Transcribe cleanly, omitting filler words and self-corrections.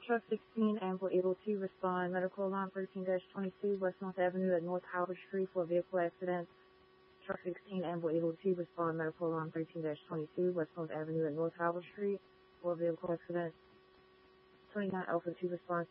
Truck 16, Ample able to respond. Medical alarm 13-22, West North Avenue at North Howard Street for a vehicle accident. Truck 16, Ample able to respond. Medical alarm 13-22, West North Avenue at North Howard Street for a vehicle accident. 29 Alpha 2 response